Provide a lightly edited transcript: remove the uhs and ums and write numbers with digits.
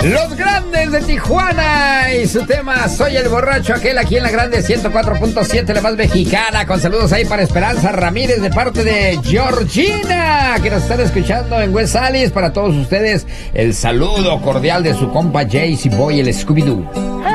Los Grandes de Tijuana y su tema Soy el borracho aquel, aquí en la Grande 104.7, la más mexicana. Con saludos ahí para Esperanza Ramírez de parte de Georgina, que nos están escuchando en West Alice. Para todos ustedes, el saludo cordial de su compa Jaycee Boy, el Scooby-Doo.